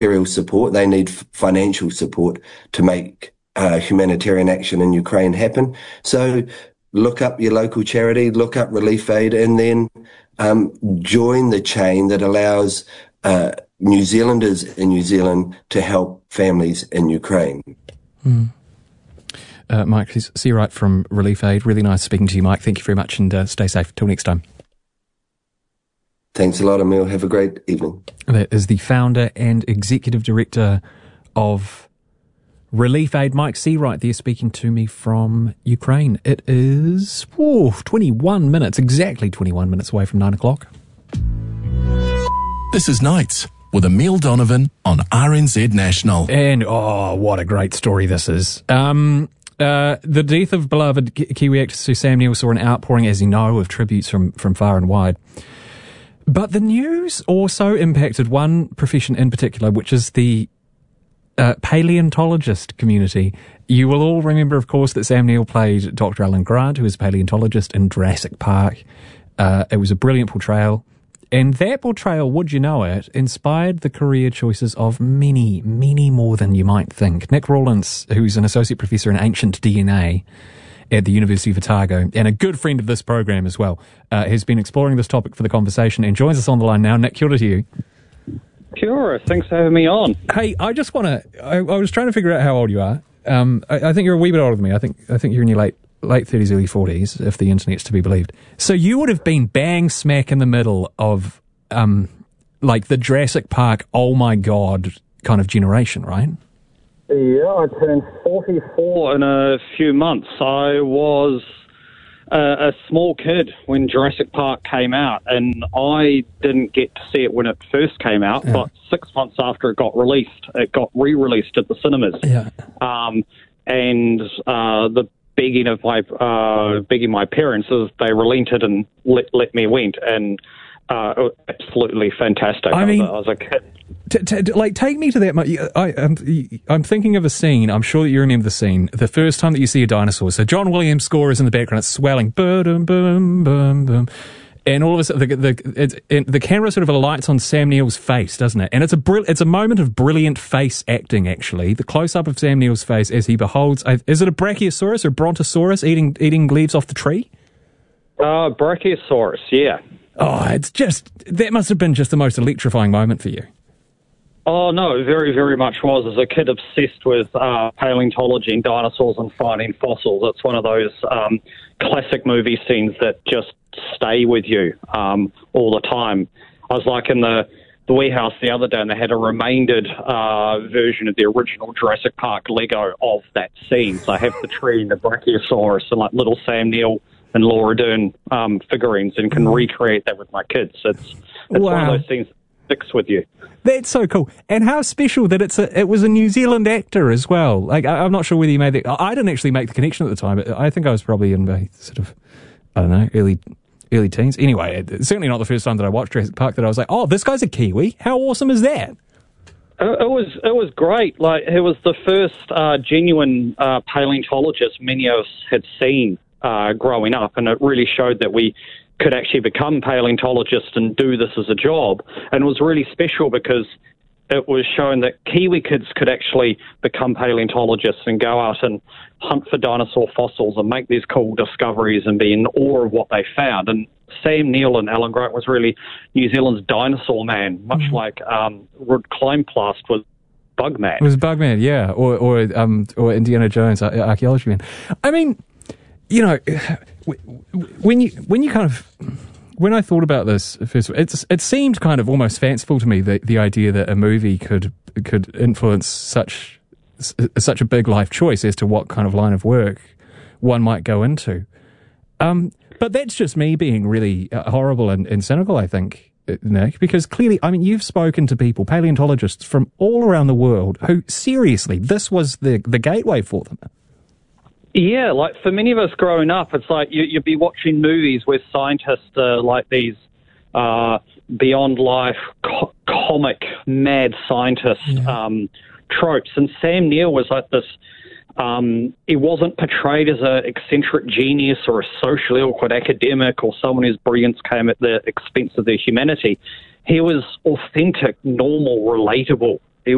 material support. They need financial support to make humanitarian action in Ukraine happen. So look up your local charity, look up Relief Aid, and then join the chain that allows New Zealanders in New Zealand to help families in Ukraine. Mike Seawright from Relief Aid. Really nice speaking to you, Mike. Thank you very much, and stay safe. Till next time. Thanks a lot, Emil. Have a great evening. That is the founder and executive director of Relief Aid, Mike Seawright, there speaking to me from Ukraine. It is 21 minutes, exactly 21 minutes away from 9 o'clock. This is Nights with Emil Donovan on RNZ National. And, what a great story this is. The death of beloved Kiwi actor Sir Sam Neill saw an outpouring, as you know, of tributes from far and wide. But the news also impacted one profession in particular, which is the paleontologist community. You will all remember, of course, that Sam Neill played Dr. Alan Grant, who was a paleontologist in Jurassic Park. It was a brilliant portrayal. And that portrayal, would you know it, inspired the career choices of many, many more than you might think. Nick Rawlins, who's an associate professor in ancient DNA at the University of Otago, and a good friend of this program as well, has been exploring this topic for the conversation and joins us on the line now. Nick, kia ora to you. Kia ora, thanks for having me on. Hey, I just want to, I was trying to figure out how old you are. I think you're a wee bit older than me. I think you're in your late 30s, early 40s, if the internet's to be believed. So you would have been bang smack in the middle of, like the Jurassic Park, oh my God kind of generation, right? Yeah, I turned 44 in a few months. I was a small kid when Jurassic Park came out, and I didn't get to see it when it first came out, but 6 months after it got released, it got re-released at the cinemas. Yeah. And the begging my parents is they relented and let me went, and it was absolutely fantastic. I mean, I was a kid. Take me to that. I'm thinking of a scene. I'm sure that you remember the scene. The first time that you see a dinosaur. So John Williams' score is in the background. It's swelling. Boom, boom, boom, boom. And all of a sudden, the camera sort of alights on Sam Neill's face, doesn't it? And it's a moment of brilliant face acting, actually. The close-up of Sam Neill's face as he beholds... Is it a Brachiosaurus or Brontosaurus eating leaves off the tree? Brachiosaurus, yeah. Oh, that must have been just the most electrifying moment for you. Oh, no, it very, very much was. As a kid obsessed with paleontology and dinosaurs and finding fossils, it's one of those classic movie scenes that just stay with you all the time. I was like in the warehouse the other day, and they had a remaindered version of the original Jurassic Park Lego of that scene. So I have the tree and the Brachiosaurus and like little Sam Neill and Laura Dern figurines, and can recreate that with my kids. It's one of those things that sticks with you. That's so cool. And how special that it was a New Zealand actor as well. Like, I'm not sure whether you made the... I didn't actually make the connection at the time, but I think I was probably in my sort of, I don't know, early teens. Anyway, it's certainly not the first time that I watched Jurassic Park that I was like, oh, this guy's a Kiwi. How awesome is that? It was great. Like, it was the first genuine paleontologist many of us had seen growing up, and it really showed that we could actually become paleontologists and do this as a job. And it was really special because it was shown that Kiwi kids could actually become paleontologists and go out and hunt for dinosaur fossils and make these cool discoveries and be in awe of what they found. And Sam Neill and Alan Grant was really New Zealand's dinosaur man, much like Ruud Kleinplast was Bugman. It was Bugman, yeah, or Indiana Jones, archaeology man. I mean, you know, when I thought about this first, it seemed kind of almost fanciful to me, the idea that a movie could influence such a big life choice as to what kind of line of work one might go into. But that's just me being really horrible and cynical, I think, Nick, because clearly, I mean, you've spoken to people, paleontologists from all around the world, who seriously, this was the gateway for them. Yeah, like for many of us growing up, it's like you'd be watching movies where scientists are like these beyond life comic mad scientist tropes, and Sam Neill was like this. He wasn't portrayed as an eccentric genius or a socially awkward academic or someone whose brilliance came at the expense of their humanity. He was authentic, normal, relatable